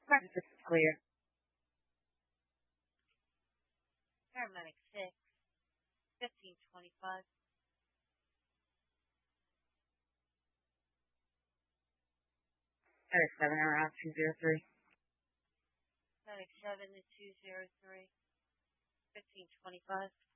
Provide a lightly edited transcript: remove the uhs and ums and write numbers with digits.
This is clear. Paramedic 6, 1525. Medic 7, around 203. Medic 7 to 203, 1525.